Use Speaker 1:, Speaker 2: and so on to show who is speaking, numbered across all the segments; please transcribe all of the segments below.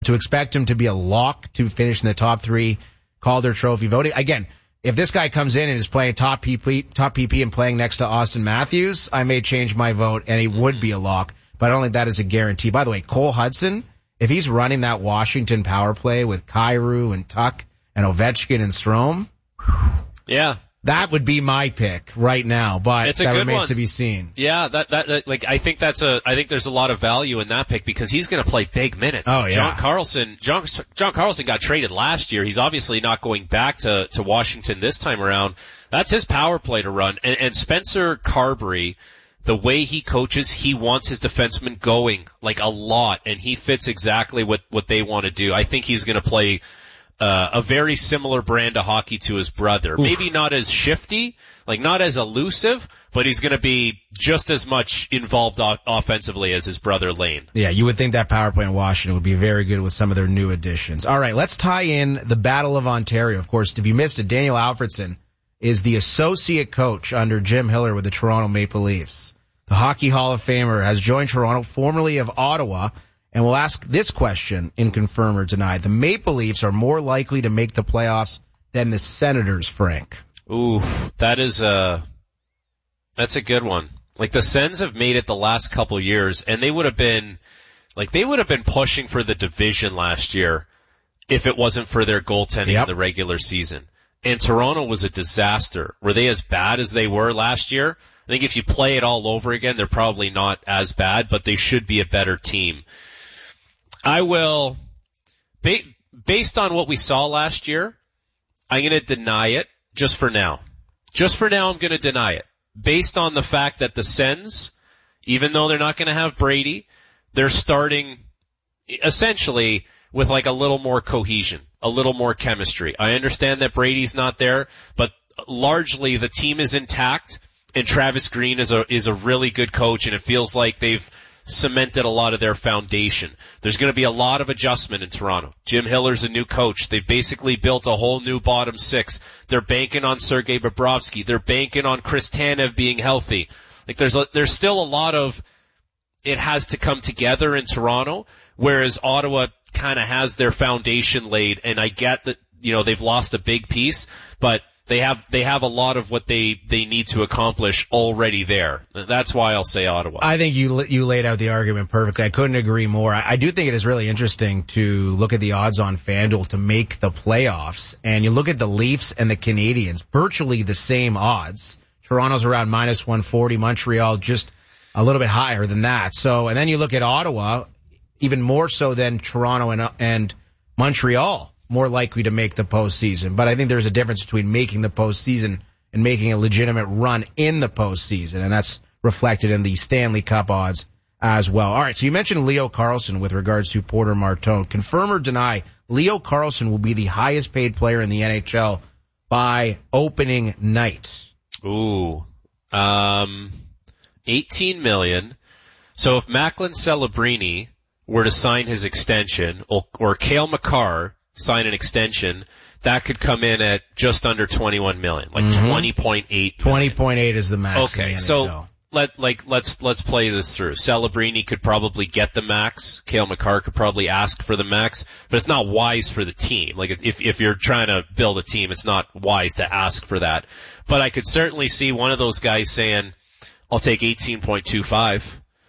Speaker 1: to expect him to be a lock to finish in the top 3 Calder Trophy voting. Again, if this guy comes in and is playing top PP and playing next to Austin Matthews, I may change my vote and he would be a lock, but I don't think that is a guarantee. By the way, Cole Hudson, if he's running that Washington power play with Kyrou and Tuck and Ovechkin and Strome,
Speaker 2: yeah,
Speaker 1: that would be my pick right now, but that remains to be seen.
Speaker 2: Yeah, I think there's a lot of value in that pick because he's going to play big minutes.
Speaker 1: Oh, yeah.
Speaker 2: John Carlson got traded last year. He's obviously not going back to Washington this time around. That's his power play to run. And Spencer Carberry, the way he coaches, he wants his defensemen going like a lot, and he fits exactly what they want to do. I think he's going to play a very similar brand of hockey to his brother. Oof. Maybe not as shifty, like not as elusive, but he's going to be just as much involved offensively as his brother Lane.
Speaker 1: Yeah, you would think that power play in Washington would be very good with some of their new additions. All right, let's tie in the Battle of Ontario. Of course, if you missed it, Daniel Alfredson is the associate coach under Jim Hiller with the Toronto Maple Leafs. The Hockey Hall of Famer has joined Toronto, formerly of Ottawa, and we'll ask this question in Confirm or Deny. The Maple Leafs are more likely to make the playoffs than the Senators, Frank.
Speaker 2: Ooh, that's a good one. Like the Sens have made it the last couple years, and they would have been pushing for the division last year if it wasn't for their goaltending in the regular season. And Toronto was a disaster. Were they as bad as they were last year? I think if you play it all over again, they're probably not as bad, but they should be a better team. I will, based on what we saw last year, I'm going to deny it just for now. Just for now, I'm going to deny it. Based on the fact that the Sens, even though they're not going to have Brady, they're starting essentially with like a little more cohesion, a little more chemistry. I understand that Brady's not there, but largely the team is intact, and Travis Green is a really good coach, and it feels like they've cemented a lot of their foundation. There's going to be a lot of adjustment in Toronto. Jim Hiller's a new coach. They've basically built a whole new bottom 6. They're banking on Sergei Bobrovsky. They're banking on Chris Tanev being healthy. Like there's still a lot of it has to come together in Toronto, whereas Ottawa kind of has their foundation laid, and I get that, they've lost a big piece, but they have a lot of what they need to accomplish already there. That's why I'll say Ottawa.
Speaker 1: I think you laid out the argument perfectly. I couldn't agree more. I do think it is really interesting to look at the odds on FanDuel to make the playoffs, and you look at the Leafs and the Canadiens, virtually the same odds. Toronto's around minus 140, Montreal just a little bit higher than that. So, and then you look at Ottawa, even more so than Toronto and Montreal, more likely to make the postseason. But I think there's a difference between making the postseason and making a legitimate run in the postseason, and that's reflected in the Stanley Cup odds as well. All right, so you mentioned Leo Carlsson with regards to Porter Martone. Confirm or deny, Leo Carlsson will be the highest paid player in the NHL by opening night.
Speaker 2: Ooh, $18 million. So if Macklin Celebrini were to sign his extension, or Cale Makar sign an extension, that could come in at just under $21 million, like $20.8 million.
Speaker 1: 20.8 is the max.
Speaker 2: Okay, so let's play this through. Celebrini could probably get the max. Cale Makar could probably ask for the max, but it's not wise for the team. Like if you're trying to build a team, it's not wise to ask for that. But I could certainly see one of those guys saying, I'll take 18.25.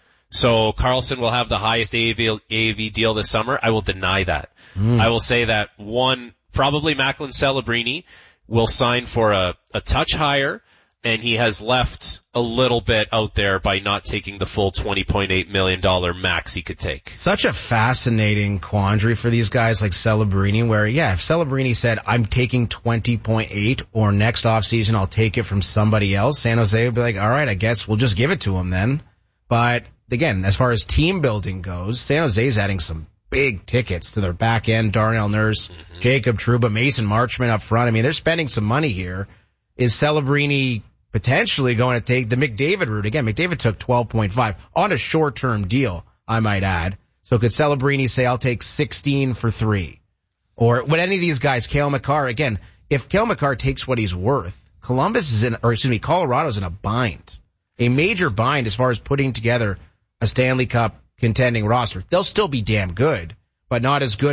Speaker 2: So Carlson will have the highest AAV deal this summer. I will deny that. I will say that probably Macklin Celebrini will sign for a touch higher, and he has left a little bit out there by not taking the full $20.8 million max he could take.
Speaker 1: Such a fascinating quandary for these guys like Celebrini, where, if Celebrini said, I'm taking 20.8, or next offseason I'll take it from somebody else, San Jose would be like, all right, I guess we'll just give it to him then. But again, as far as team building goes, San Jose's adding some big tickets to their back end. Darnell Nurse, Jacob Trouba, Mason Marchment up front. I mean, they're spending some money here. Is Celebrini potentially going to take the McDavid route? Again, McDavid took 12.5 on a short-term deal, I might add. So could Celebrini say, I'll take 16 for 3? Or would any of these guys, Cale Makar, again, if Cale Makar takes what he's worth, Colorado's in a bind. A major bind as far as putting together a Stanley Cup contending roster. They'll still be damn good, but not as good